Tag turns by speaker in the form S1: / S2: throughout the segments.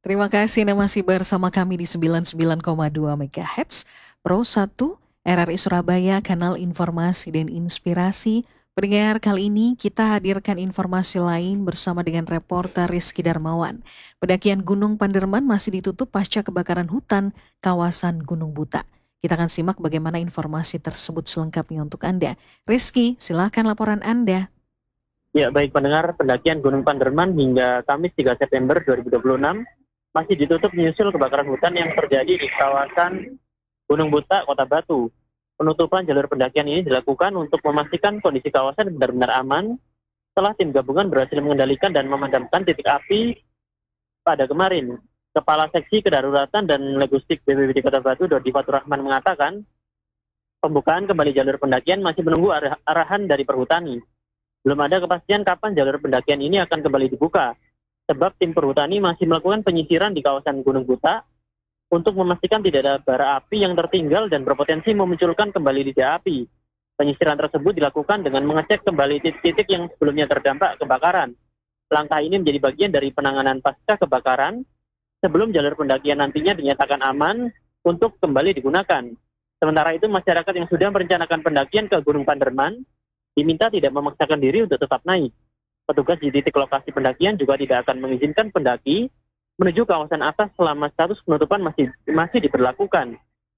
S1: Terima kasih Anda masih bersama kami di 99,2 MHz, Pro 1, RRI Surabaya, kanal informasi dan inspirasi. Pendengar, kali ini kita hadirkan informasi lain bersama dengan reporter Rizky Darmawan. Pendakian Gunung Panderman masih ditutup pasca kebakaran hutan kawasan Gunung Buta. Kita akan simak bagaimana informasi tersebut selengkapnya untuk Anda. Rizky, silakan laporan Anda.
S2: Ya, baik pendengar, pendakian Gunung Panderman hingga Kamis 3 September 2026 masih ditutup menyusul kebakaran hutan yang terjadi di kawasan Gunung Buta, Kota Batu. Penutupan jalur pendakian ini dilakukan untuk memastikan kondisi kawasan benar-benar aman setelah tim gabungan berhasil mengendalikan dan memadamkan titik api pada kemarin. Kepala Seksi Kedaruratan dan Logistik BPBD Kota Batu, Dodi Fatur Rahman, mengatakan pembukaan kembali jalur pendakian masih menunggu arahan dari Perhutani. Belum ada kepastian kapan jalur pendakian ini akan kembali dibuka, sebab tim Perhutani masih melakukan penyisiran di kawasan Gunung Buta untuk memastikan tidak ada bara api yang tertinggal dan berpotensi memunculkan kembali titik api. Penyisiran tersebut dilakukan dengan mengecek kembali titik-titik yang sebelumnya terdampak kebakaran. Langkah ini menjadi bagian dari penanganan pasca kebakaran sebelum jalur pendakian nantinya dinyatakan aman untuk kembali digunakan. Sementara itu, masyarakat yang sudah merencanakan pendakian ke Gunung Panderman diminta tidak memaksakan diri untuk tetap naik. Petugas di titik lokasi pendakian juga tidak akan mengizinkan pendaki menuju kawasan atas selama status penutupan masih diberlakukan.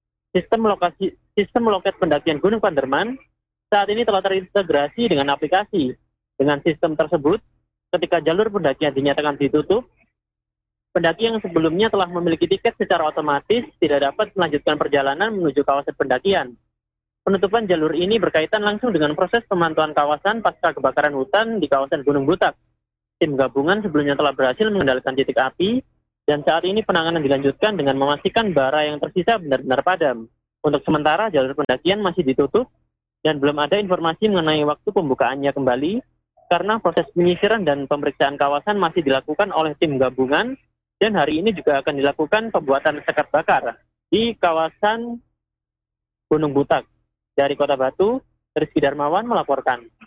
S2: Sistem loket pendakian Gunung Panderman saat ini telah terintegrasi dengan aplikasi. Dengan sistem tersebut, ketika jalur pendakian dinyatakan ditutup, pendaki yang sebelumnya telah memiliki tiket secara otomatis tidak dapat melanjutkan perjalanan menuju kawasan pendakian. Penutupan jalur ini berkaitan langsung dengan proses pemantauan kawasan pasca kebakaran hutan di kawasan Gunung Butak. Tim gabungan sebelumnya telah berhasil mengendalikan titik api, dan saat ini penanganan dilanjutkan dengan memastikan bara yang tersisa benar-benar padam. Untuk sementara, jalur pendakian masih ditutup, dan belum ada informasi mengenai waktu pembukaannya kembali, karena proses penyisiran dan pemeriksaan kawasan masih dilakukan oleh tim gabungan, dan hari ini juga akan dilakukan pembuatan sekat bakar di kawasan Gunung Butak. Dari Kota Batu, Rizky Darmawan melaporkan.